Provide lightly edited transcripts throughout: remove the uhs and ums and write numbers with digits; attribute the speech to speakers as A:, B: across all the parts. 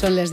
A: Són les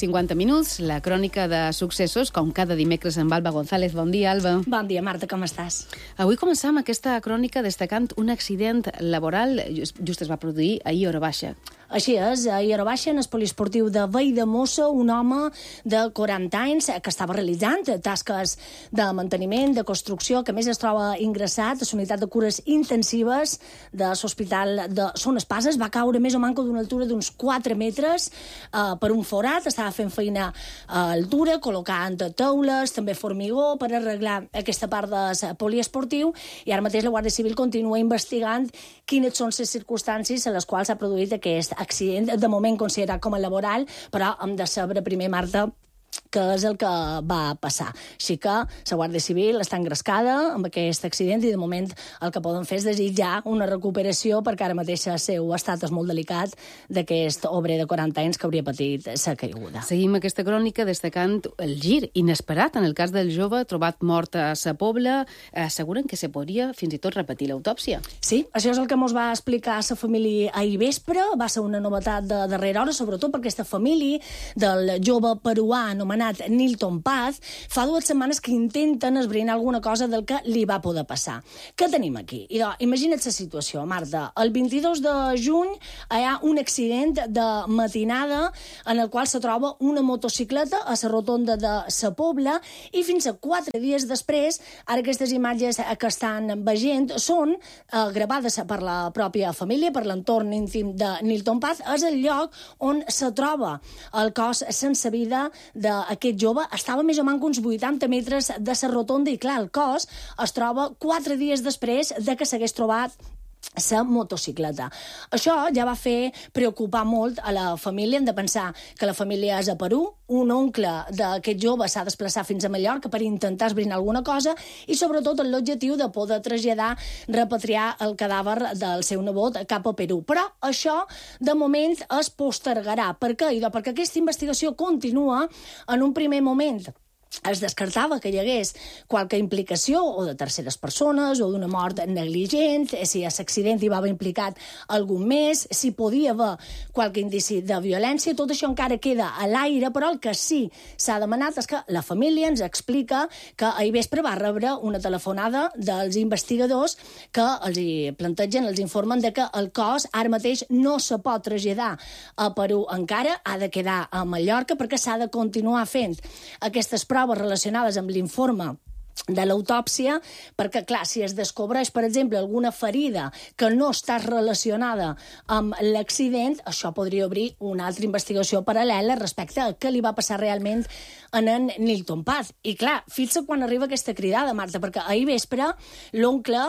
A: 10:50, la crònica de successos, com cada dimecres amb Alba González. Bon dia, Alba.
B: Bon dia, Marta, com estàs?
A: Avui començam aquesta crònica destacant un accident laboral just es va produir ahir a Hora Baixa.
B: Així és, ahir a Hora Baixa, en el poliesportiu de Valldemossa, un home de 40 anys que estava realitzant tasques de manteniment, de construcció, que a més es troba ingressat a la unitat de cures intensives de l'Hospital de Son Espases. Va caure més o manco d'una altura d'uns 4 metres per un forat. Estava fent feina a altura, col·locant teules, també formigó, per arreglar aquesta part del poliesportiu, i ara mateix la Guàrdia Civil continua investigant quines són les circumstàncies a les quals s'ha produït aquest accident, de moment considerat com a laboral, però hem de saber primer, Marta, què és el que va passar. Així que la Guàrdia Civil està engrescada amb aquest accident i de moment el que poden fer és desitjar una recuperació, perquè ara mateix el seu estat és molt delicat, d'aquest obrer de 40 anys que hauria patit la caiguda.
A: Seguim aquesta crònica destacant el gir inesperat en el cas del jove trobat mort a Sa Pobla. Asseguren que se podria fins i tot repetir l'autòpsia.
B: Sí, això és el que ens va explicar la família ahir vespre. Va ser una novetat de darrera hora, sobretot per aquesta família del jove peruà anomenat Nilton Paz. Fa 2 setmanes que intenten esbrinar alguna cosa del que li va poder passar. Què tenim aquí? Imagina't la situació, Marta. El 22 de juny hi ha un accident de matinada en el qual se troba una motocicleta a la rotonda de Sa Pobla, i fins a 4 dies després, ara aquestes imatges que estan veient són gravades per la pròpia família, per l'entorn íntim de Nilton Paz. És el lloc on se troba el cos sense vida d'aquest jove. Estava més o menys uns 80 metres de la rotonda i, clar, el cos es troba 4 dies després de que s'hagués trobat la motocicleta. Això ja va fer preocupar molt a la família. Hem de pensar que la família és a Perú, un oncle d'aquest jove s'ha desplaçat fins a Mallorca per intentar esbrinar alguna cosa, i sobretot amb l'objectiu de poder traslladar, repatriar el cadàver del seu nebot cap a Perú. Però això, de moment, es postergarà. Per què? Perquè aquesta investigació continua. En un primer moment es descartava que hi hagués qualque implicació o de terceres persones o d'una mort negligent, si a l'accident hi va haver implicat algun més, si podia haver qualque indici de violència. Tot això encara queda a l'aire, però el que sí s'ha demanat és que la família ens explica que ahir vespre va rebre una telefonada dels investigadors que els hi plantegen, els informen de que el cos ara mateix no se pot traslladar a Perú encara, ha de quedar a Mallorca perquè s'ha de continuar fent aquestes proves relacionades amb l'informe de l'autòpsia, perquè, clar, si es descobreix, per exemple, alguna ferida que no està relacionada amb l'accident, això podria obrir una altra investigació paral·lela respecte a què li va passar realment a en Nilton Paz. I, clar, fixa quan arriba aquesta cridada, Marta, perquè ahir vespre l'oncle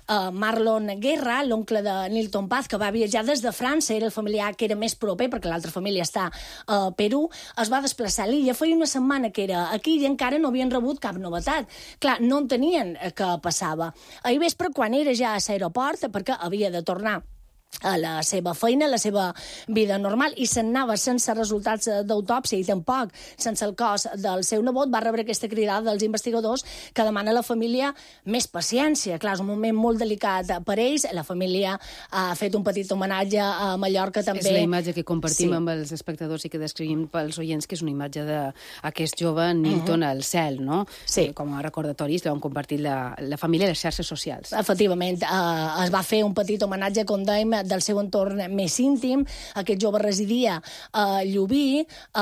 B: Marlon Guerra, l'oncle de Nilton Paz, que va viatjar des de França, era el familiar que era més proper, perquè l'altra família està a Perú, es va desplaçar a l'illa. Feia una setmana que era aquí i encara no havien rebut cap novetat. Clar, no entenien què passava. Ahir vespre, quan era ja a l'aeroport, perquè havia de tornar a la seva feina, a la seva vida normal, i se'n anava sense resultats d'autòpsia i tampoc sense el cos del seu nebot, va rebre aquesta cridada dels investigadors que demana a la família més paciència. Clar, és un moment molt delicat per ells. La família ha fet un petit homenatge a Mallorca també.
A: És la imatge que compartim amb els espectadors i que descrivim pels oients, que és una imatge d'aquest jove Nilton al cel, no?
B: Sí.
A: Com a recordatoris l'han compartit la família i les xarxes socials.
B: Efectivament, es va fer un petit homenatge, com dèiem, del seu entorn més íntim. Aquest jove residia a Llubí,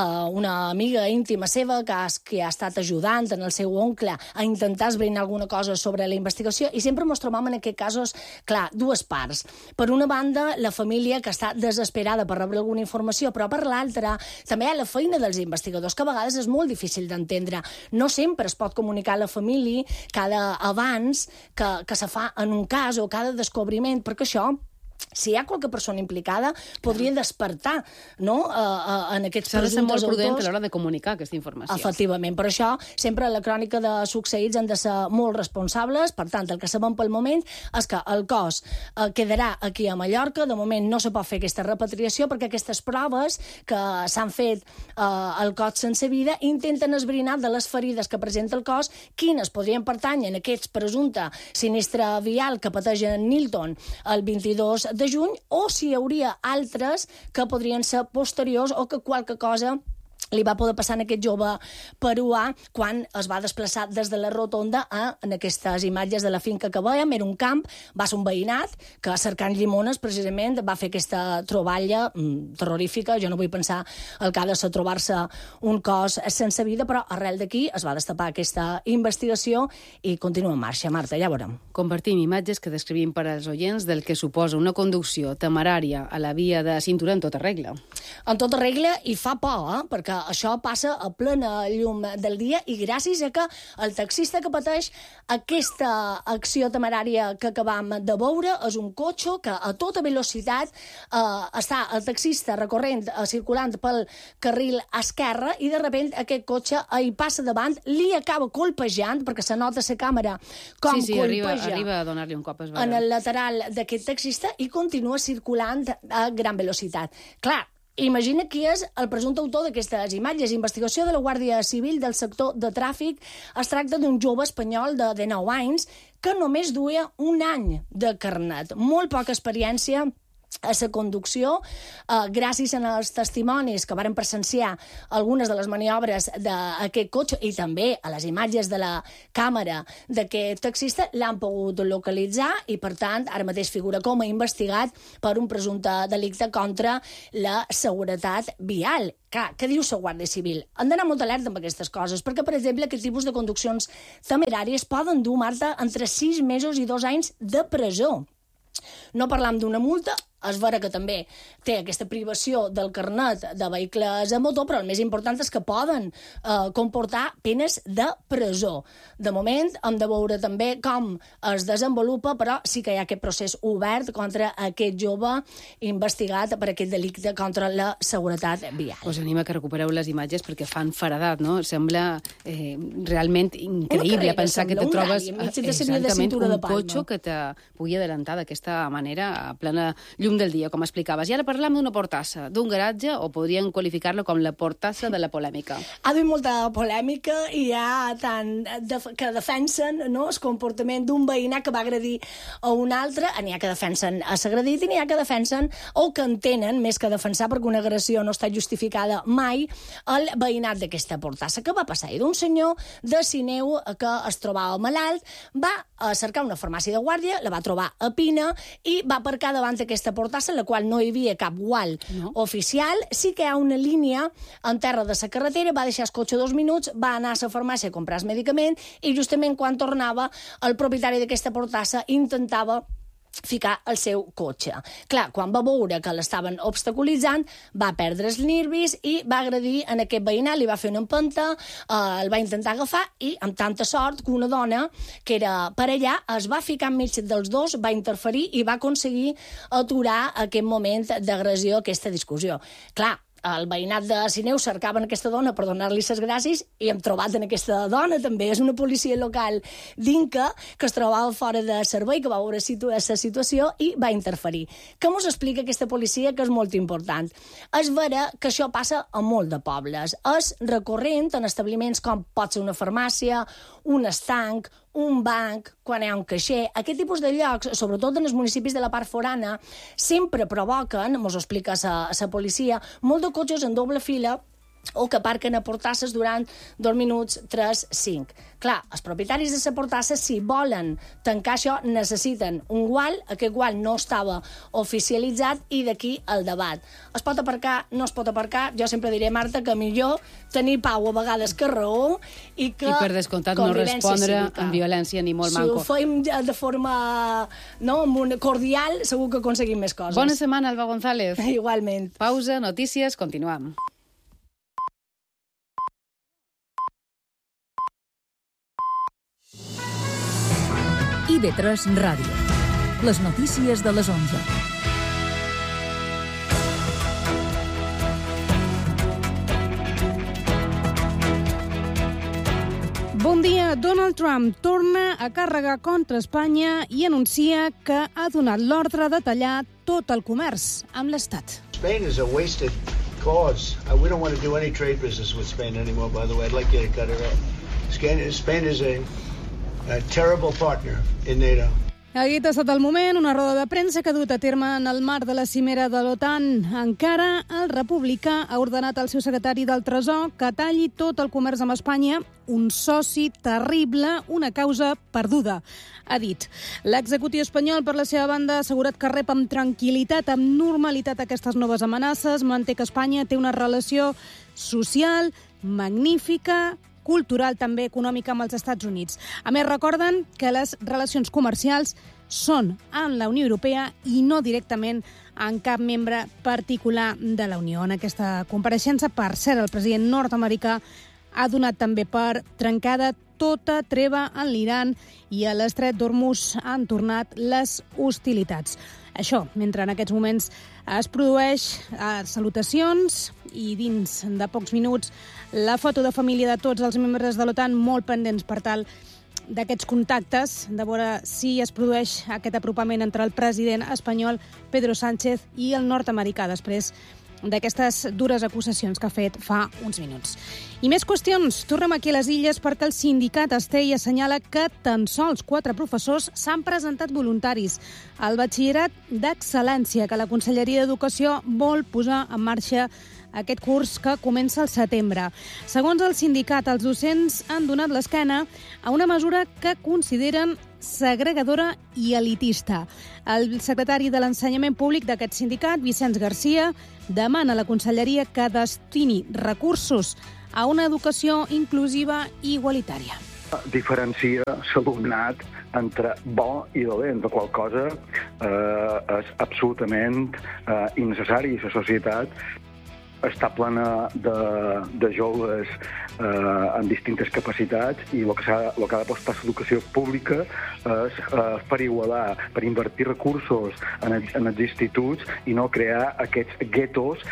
B: una amiga íntima seva que ha estat ajudant en el seu oncle a intentar esbrinar alguna cosa sobre la investigació, i sempre ens trobam en aquests casos, clar, dues parts. Per una banda, la família, que està desesperada per rebre alguna informació, però per l'altra també hi ha la feina dels investigadors, que a vegades és molt difícil d'entendre. No sempre es pot comunicar a la família cada avanç que se fa en un cas o cada descobriment, perquè això, si hi ha qualque persona implicada, podria despertar, no?, en aquests presumptes autors.
A: S'ha de ser molt prudent a l'hora de comunicar aquesta informació.
B: Efectivament. Per això, sempre a la crònica de succeïts han de ser molt responsables. Per tant, el que sabem pel moment és que el cos quedarà aquí a Mallorca. De moment no se pot fer aquesta repatriació perquè aquestes proves que s'han fet al cos sense vida intenten esbrinar de les ferides que presenta el cos quines podrien pertànyer en aquest presumpte sinistre vial que pateix en Nilton el 22 de juny, o si hi hauria altres que podrien ser posteriors o que qualque cosa li va poder passar en aquest jove peruà quan es va desplaçar des de la rotonda en aquestes imatges de la finca que veiem. Era un camp, va ser un veïnat que cercant llimones precisament va fer aquesta troballa terrorífica. Jo no vull pensar el que ha de ser trobar-se un cos sense vida, però arrel d'aquí es va destapar aquesta investigació i continua en marxa. Marta, ja veurem.
A: Compartim imatges que descrivim per als oients del que suposa una conducció temerària a la via de cintura en tota regla.
B: En tota regla, i fa por, perquè això passa a plena llum del dia i gràcies a que el taxista que pateix aquesta acció temerària que acabam de veure és un cotxe que a tota velocitat està el taxista recorrent, circulant pel carril esquerre i de sobte aquest cotxe hi passa davant, li acaba colpejant, perquè se nota la càmera com colpeja
A: arriba a donar-li un cop
B: en el lateral d'aquest taxista i continua circulant a gran velocitat. Clar, imagina qui és el presumpte autor d'aquestes imatges. Investigació de la Guàrdia Civil del sector de tràfic. Es tracta d'un jove espanyol de 19 anys que només duia un any de carnet. Molt poca experiència a la conducció, gràcies als testimonis que varen presenciar algunes de les maniobres d'aquest cotxe i també a les imatges de la càmera d'aquest taxista, l'han pogut localitzar i, per tant, ara mateix figura com a investigat per un presumpte delicte contra la seguretat vial. Què diu la Guàrdia Civil? Han d'anar molt alerta amb aquestes coses, perquè, per exemple, aquest tipus de conduccions temeràries poden dur, Marta, entre 6 mesos i 2 anys de presó. No parlam d'una multa, és vera que també té aquesta privació del carnet de vehicles a motor, però el més important és que poden comportar penes de presó. De moment hem de veure també com es desenvolupa, però sí que hi ha aquest procés obert contra aquest jove investigat per aquest delicte contra la seguretat vial.
A: Us anima que recupereu les imatges perquè fan feredat, no? Sembla realment increïble pensar que te trobes exactament un cotxe que te pugui adelantar d'aquesta manera a plena llum del dia, com explicaves. I ara parlam d'una portassa, d'un garatge, o podríem qualificar-lo com la portassa de la polèmica.
B: Ha hagut molta polèmica i hi ha tant que defensen el comportament d'un veïnat que va agredir a un altre, n'hi ha que defensen a l'agredit i n'hi ha que defensen o que entenen, més que defensar, perquè una agressió no està justificada mai, el veïnat d'aquesta portassa. Què va passar? D'un senyor de Sineu que es trobava malalt, va cercar una farmàcia de guàrdia, la va trobar a Pina i va aparcar davant d'aquesta portassa, en la qual no hi havia cap gual oficial. Sí que hi ha una línia en terra de la carretera, va deixar el cotxe 2 minuts, va anar a la farmàcia a comprar el medicament i justament quan tornava el propietari d'aquesta portassa intentava ficar el seu cotxe. Clar, quan va veure que l'estaven obstaculitzant, va perdre els nervis i va agredir en aquest veïnat, li va fer una empenta, el va intentar agafar i, amb tanta sort, que una dona que era per allà es va ficar enmig dels dos, va interferir i va aconseguir aturar aquest moment d'agressió, aquesta discussió. Clar, el veïnat de Sineu cercaven aquesta dona per donar-li les gràcies i hem trobat en aquesta dona també. És una policia local d'Inca que es trobava fora de servei, que va veure la situació i va interferir. Què mos explica aquesta policia? Que és molt important. És vera que això passa a molt de pobles. És recurrent en establiments com pot ser una farmàcia, un estanc, un banc, quan hi ha un caixer. Aquest tipus de llocs, sobretot en els municipis de la part forana, sempre provoquen, mos ho explica la policia, molt de cotxes en doble fila o que aparquen a portasses durant 2 minuts, 3, 5. Clar, els propietaris de la portassa, si volen tancar això, necessiten un gual. Aquest gual no estava oficialitzat i d'aquí el debat. Es pot aparcar, no es pot aparcar? Jo sempre diré, Marta, que millor tenir pau a vegades que raó i que...
A: I per descomptat no respondre amb violència ni molt manco.
B: Si ho fem de forma cordial, segur que aconseguim més coses.
A: Bona setmana, Alba González.
B: Igualment.
A: Pausa, notícies, continuam.
C: IB3 Ràdio. Les notícies de les 11.
D: Bon dia. Donald Trump torna a carregar contra Espanya i anuncia que ha donat l'ordre de tallar tot el comerç amb l'Estat.
E: Spain is a wasted cause. We don't want to do any trade business with Spain anymore, by the way. I'd like you to cut it off. Spain is a terrible partner in NATO.
D: Aquest ha estat el moment, una roda de premsa que ha dut a terme en el marc de la cimera de l'OTAN. Encara el republicà ha ordenat al seu secretari del Tresor que talli tot el comerç amb Espanya, un soci terrible, una causa perduda, ha dit. L'executiu espanyol, per la seva banda, ha assegurat que rep amb tranquil·litat, amb normalitat aquestes noves amenaces, manté que Espanya té una relació social magnífica, cultural, també econòmica amb els Estats Units. A més, recorden que les relacions comercials són en la Unió Europea i no directament en cap membre particular de la Unió. En aquesta compareixença, per cert, el president nord-americà ha donat també per trencada tota treva en l'Iran i a l'estret d'Hormuz han tornat les hostilitats. Això, mentre en aquests moments es produeix salutacions i dins de pocs minuts la foto de família de tots els membres de l'OTAN molt pendents per tal d'aquests contactes, de veure si es produeix aquest apropament entre el president espanyol Pedro Sánchez i el nord-americà després d'aquestes dures acusacions que ha fet fa uns minuts. I més qüestions. Tornem aquí a les Illes perquè el sindicat Astell assenyala que tan sols 4 professors s'han presentat voluntaris al batxillerat d'excel·lència que la Conselleria d'Educació vol posar en marxa aquest curs que comença al setembre. Segons el sindicat, els docents han donat l'esquena a una mesura que consideren segregadora i elitista. El secretari de l'Ensenyament Públic d'aquest sindicat, Vicenç Garcia, demana a la Conselleria que destini recursos a una educació inclusiva i igualitària.
F: Diferencia l'alumnat entre bo i dolent, la qual cosa és absolutament innecessari. La societat està plena de joves amb distintes capacitats i el que ha d'apostar l'educació pública és per igualar, per invertir recursos en els instituts i no crear aquests guetos.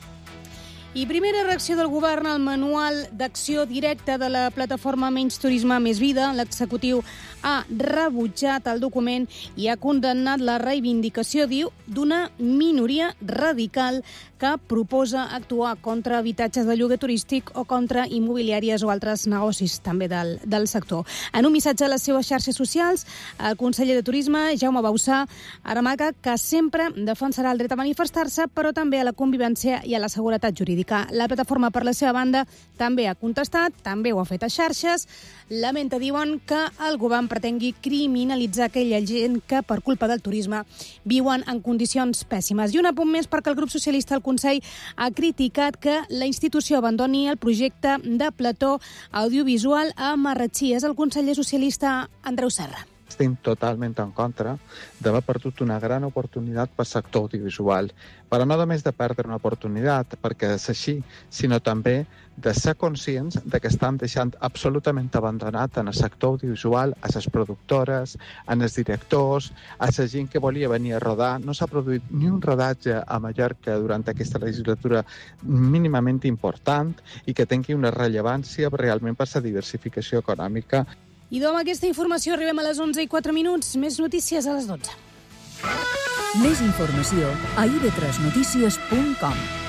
D: I primera reacció del govern al manual d'acció directa de la plataforma Menys Turisme, Més Vida. L'executiu ha rebutjat el document i ha condemnat la reivindicació, diu, d'una minoria radical que proposa actuar contra habitatges de lloguer turístic o contra immobiliàries o altres negocis també del sector. En un missatge a les seves xarxes socials, el conseller de Turisme, Jaume Bausà, remarca que sempre defensarà el dret a manifestar-se, però també a la convivència i a la seguretat jurídica. La plataforma, per la seva banda, també ha contestat, també ho ha fet a xarxes. Lamenta, diuen, que el govern pretengui criminalitzar aquella gent que, per culpa del turisme, viuen en condicions pèssimes. I un apunt més perquè el grup socialista al Consell ha criticat que la institució abandoni el projecte de plató audiovisual a Marratxí. És el conseller socialista Andreu Serra.
G: Estem totalment en contra d'haver perdut una gran oportunitat pel sector audiovisual, però no només de perdre una oportunitat, perquè és així, sinó també de ser conscients de que estan deixant absolutament abandonat en el sector audiovisual a les productores, a els directors, a la gent que volia venir a rodar. No s'ha produït ni un rodatge a Mallorca durant aquesta legislatura mínimament important i que tingui una rellevància realment per la diversificació econòmica.
D: I amb aquesta informació arribem a les 11:04. Més notícies a les 12.
C: Més informació a ib3notícies.com.